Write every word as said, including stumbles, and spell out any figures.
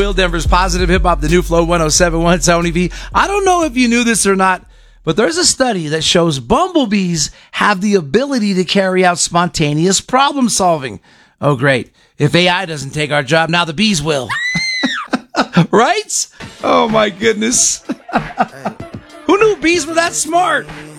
Will Denver's Positive Hip Hop, the new Flow one oh seven point one, Tony V. I don't know if you knew this or not, but there's a study that shows bumblebees have the ability to carry out spontaneous problem solving. Oh, great. If A I doesn't take our job, now the bees will. Right? Oh, my goodness. Who knew bees were that smart?